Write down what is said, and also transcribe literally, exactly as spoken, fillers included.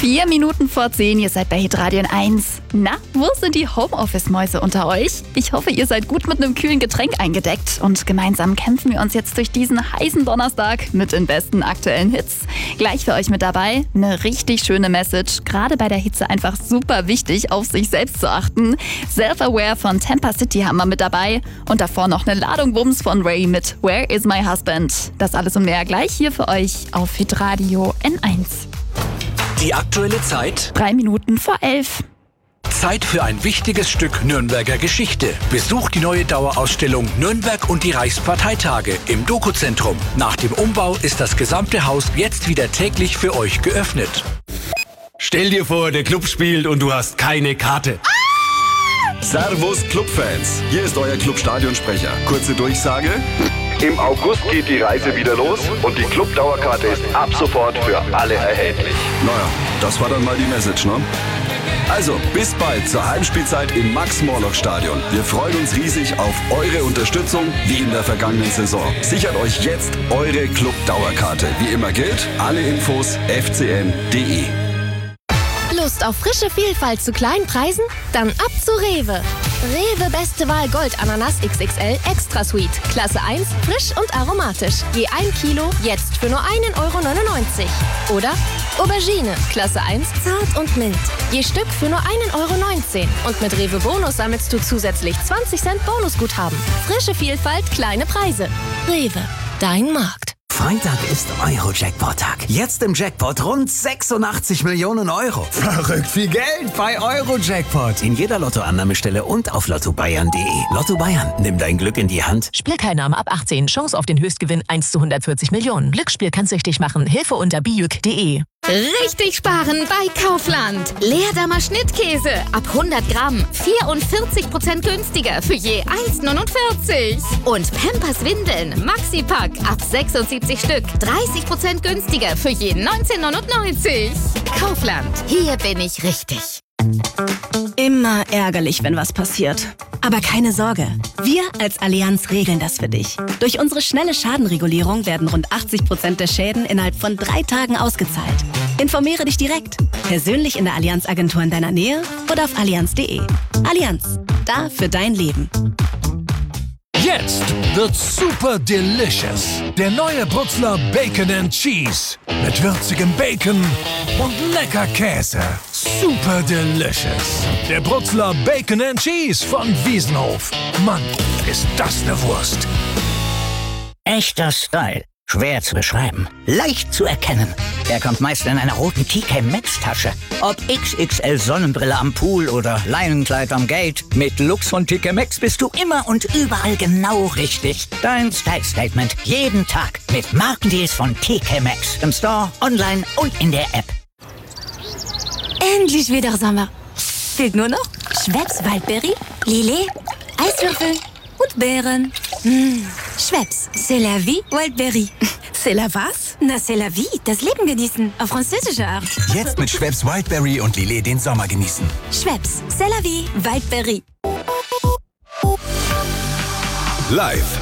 Vier Minuten vor zehn, ihr seid bei Hitradio eins. Na, wo sind die Homeoffice-Mäuse unter euch? Ich hoffe, ihr seid gut mit einem kühlen Getränk eingedeckt. Und gemeinsam kämpfen wir uns jetzt durch diesen heißen Donnerstag mit den besten aktuellen Hits. Gleich für euch mit dabei eine richtig schöne Message. Gerade bei der Hitze einfach super wichtig, auf sich selbst zu achten. Self-Aware von Tampa City haben wir mit dabei. Und davor noch eine Ladung Wumms von Ray mit Where is my husband? Das alles und mehr gleich hier für euch auf Hitradio N eins. Die aktuelle Zeit? Drei Minuten vor elf. Zeit für ein wichtiges Stück Nürnberger Geschichte. Besucht die neue Dauerausstellung Nürnberg und die Reichsparteitage im Doku-Zentrum. Nach dem Umbau ist das gesamte Haus jetzt wieder täglich für euch geöffnet. Stell dir vor, der Club spielt und du hast keine Karte. Ah! Servus Clubfans, hier ist euer Club-Stadionsprecher. Kurze Durchsage. Im August geht die Reise wieder los und die Club-Dauerkarte ist ab sofort für alle erhältlich. Naja, das war dann mal die Message, ne? Also, bis bald zur Heimspielzeit im Max-Morlock-Stadion. Wir freuen uns riesig auf eure Unterstützung, wie in der vergangenen Saison. Sichert euch jetzt eure Club-Dauerkarte. Wie immer gilt, alle Infos f c n punkt d e. Lust auf frische Vielfalt zu kleinen Preisen? Dann ab zu Rewe. Rewe Beste Wahl Gold Ananas X X L Extra Sweet. Klasse eins, frisch und aromatisch. Je ein Kilo, jetzt für nur einen Euro neunundneunzig. Oder Aubergine, Klasse eins, zart und mild. Je Stück für nur einen Euro neunzehn. Und mit Rewe Bonus sammelst du zusätzlich zwanzig Cent Bonusguthaben. Frische Vielfalt, kleine Preise. Rewe, dein Markt. Freitag ist Euro-Jackpot-Tag. Jetzt im Jackpot rund sechsundachtzig Millionen Euro. Verrückt viel Geld bei Euro-Jackpot. In jeder Lottoannahmestelle und auf lotto bayern punkt de. Lotto Bayern, nimm dein Glück in die Hand. Spielteilnahme ab achtzehn. Chance auf den Höchstgewinn eins zu hundertvierzig Millionen. Glücksspiel kann süchtig machen. Hilfe unter bijuk punkt de. Richtig sparen bei Kaufland. Leerdammer Schnittkäse ab hundert Gramm vierundvierzig Prozent günstiger für je eins neunundvierzig. Und Pampers Windeln Maxi-Pack ab sechsundsiebzig Stück dreißig Prozent günstiger für je neunzehn neunundneunzig. Kaufland, hier bin ich richtig. Immer ärgerlich, wenn was passiert. Aber keine Sorge, wir als Allianz regeln das für dich. Durch unsere schnelle Schadenregulierung werden rund achtzig Prozent der Schäden innerhalb von drei Tagen ausgezahlt. Informiere dich direkt, persönlich in der Allianz-Agentur in deiner Nähe oder auf allianz punkt de. Allianz, da für dein Leben. Jetzt wird's super delicious. Der neue Brutzler Bacon and Cheese. Mit würzigem Bacon und lecker Käse. Super delicious. Der Brutzler Bacon and Cheese von Wiesenhof. Mann, ist das eine Wurst. Echter Style. Schwer zu beschreiben. Leicht zu erkennen. Er kommt meist in einer roten T K Maxx Tasche. Ob X X L Sonnenbrille am Pool oder Leinenkleid am Gate. Mit Lux von T K Maxx bist du immer und überall genau richtig. Dein Style-Statement jeden Tag mit Markendeals von T K Maxx. Im Store, online und in der App. Endlich wieder Sommer. Fehlt nur noch Schweppes Waldbeere, Lillet, Eiswürfel und Beeren. Mmh. Schweppes, c'est la vie, Wildberry. C'est la was? Na, c'est la vie, das Leben genießen, auf französische Art. Jetzt mit Schweppes Wildberry und Lillet den Sommer genießen. Schweppes, c'est la vie, Wildberry. Live